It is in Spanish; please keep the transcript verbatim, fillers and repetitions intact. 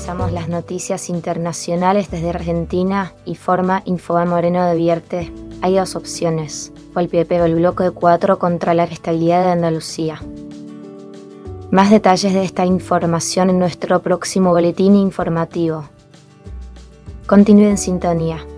Actualizamos las noticias internacionales desde Argentina y forma Infobae Moreno advierte, hay dos opciones. Golpeo el bloque de cuatro contra la estabilidad de Andalucía. Más detalles de esta información en nuestro próximo boletín informativo. Continúe en sintonía.